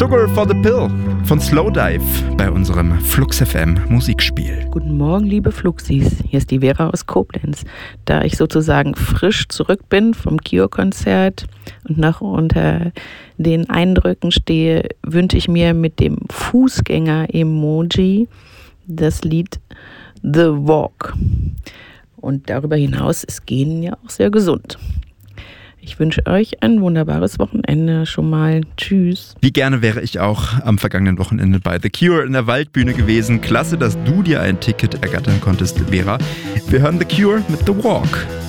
Sugar for the Pill von Slowdive bei unserem Flux FM Musikspiel. Guten Morgen, liebe Fluxis. Hier ist die Vera aus Koblenz. Da ich sozusagen frisch zurück bin vom Cure-Konzert und noch unter den Eindrücken stehe, wünsche ich mir mit dem Fußgänger-Emoji das Lied The Walk. Und darüber hinaus ist Gehen ja auch sehr gesund. Ich wünsche euch ein wunderbares Wochenende schon mal. Tschüss. Wie gerne wäre ich auch am vergangenen Wochenende bei The Cure in der Waldbühne gewesen. Klasse, dass du dir ein Ticket ergattern konntest, Vera. Wir hören The Cure mit The Walk.